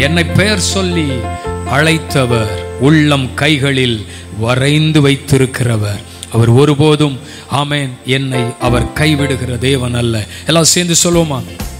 என்னை பெயர் சொல்லி அழைத்தவர், உள்ளம் கைகளில் வரைந்து வைத்திருக்கிறவர். அவர் ஒருபோதும் ஆமென் என்னை அவர் கைவிடுகிற தேவன் அல்ல. எல்லாம் சேர்ந்து சொல்லுவோமா?